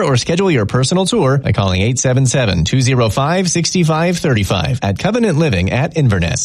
or schedule your personal tour by calling 877-205-6535 at Covenant Living at Inverness.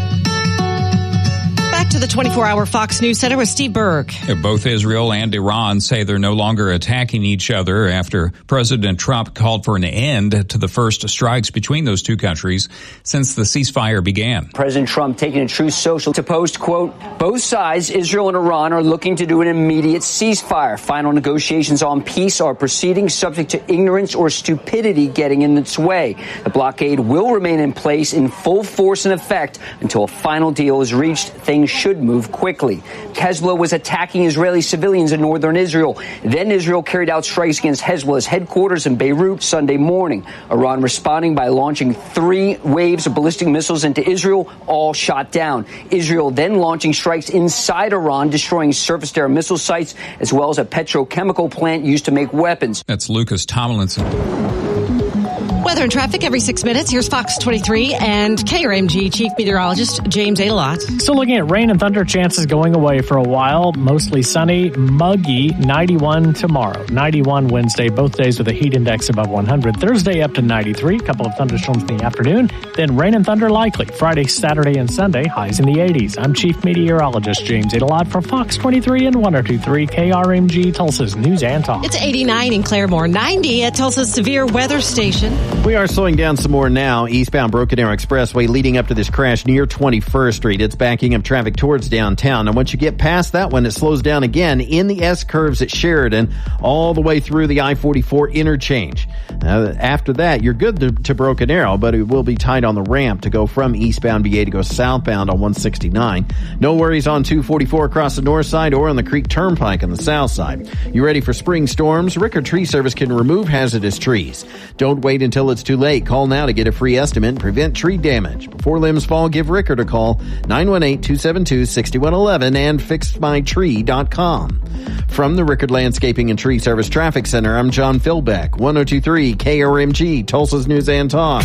Back to the 24-hour Fox News Center with Steve Berg. Both Israel and Iran say they're no longer attacking each other after President Trump called for an end to the first strikes between those two countries since the ceasefire began. President Trump taking a Truth Social to post, quote, both sides, Israel and Iran, are looking to do an immediate ceasefire. Final negotiations on peace are proceeding, subject to ignorance or stupidity getting in its way. The blockade will remain in place in full force and effect until a final deal is reached. Things should move quickly. Hezbollah was attacking Israeli civilians in northern Israel. Then Israel carried out strikes against Hezbollah's headquarters in Beirut Sunday morning. Iran responding by launching 3 waves of ballistic missiles into Israel, all shot down. Israel then launching strikes inside Iran, destroying surface-to-air missile sites, as well as a petrochemical plant used to make weapons. That's Lucas Tomlinson. Weather and traffic every 6 minutes. Here's Fox 23 and KRMG Chief Meteorologist James Adelot. Still looking at rain and thunder chances going away for a while. Mostly sunny, muggy, 91 tomorrow. 91 Wednesday, both days with a heat index above 100. Thursday up to 93, a couple of thunderstorms in the afternoon. Then rain and thunder likely. Friday, Saturday, and Sunday, highs in the 80s. I'm Chief Meteorologist James Adelot for Fox 23 and 102.3 KRMG, Tulsa's News and Talk. It's 89 in Claremore, 90 at Tulsa's Severe Weather Station. We are slowing down some more now. Eastbound Broken Arrow Expressway leading up to this crash near 21st Street. It's backing up traffic towards downtown. And once you get past that one, it slows down again in the S-curves at Sheridan all the way through the I-44 interchange. After that, you're good to Broken Arrow, but it will be tight on the ramp to go from eastbound VA to go southbound on 169. No worries on 244 across the north side or on the Creek Turnpike on the south side. You ready for spring storms? Rickard Tree Service can remove hazardous trees. Don't wait until it's too late. Call now to get a free estimate and prevent tree damage. Before limbs fall, give Rickard a call, 918-272-6111 and fixmytree.com. From the Rickard Landscaping and Tree Service Traffic Center, I'm John Philbeck, 102.3 KRMG, Tulsa's News and Talk.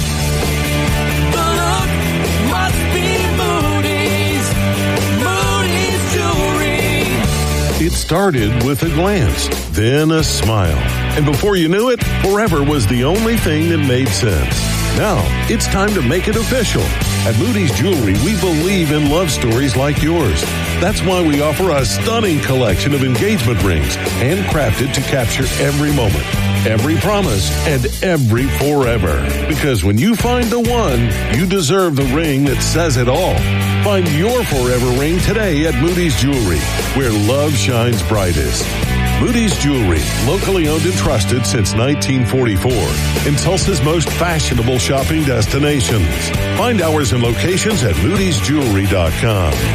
It started with a glance, then a smile. And before you knew it, forever was the only thing that made sense. Now, it's time to make it official. At Moody's Jewelry, we believe in love stories like yours. That's why we offer a stunning collection of engagement rings, handcrafted to capture every moment, every promise, and every forever. Because when you find the one, you deserve the ring that says it all. Find your forever ring today at Moody's Jewelry, where love shines brightest. Moody's Jewelry, locally owned and trusted since 1944, in Tulsa's most fashionable shopping destinations. Find hours and locations at moodysjewelry.com.